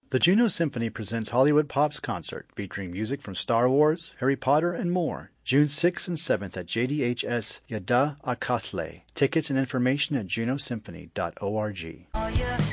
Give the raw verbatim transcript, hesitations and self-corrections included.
The Juno Symphony presents Hollywood Pop's concert, featuring music from Star Wars, Harry Potter, and more. June sixth and seventh at J D H S Yada Akatle. Tickets and information at juno symphony dot org.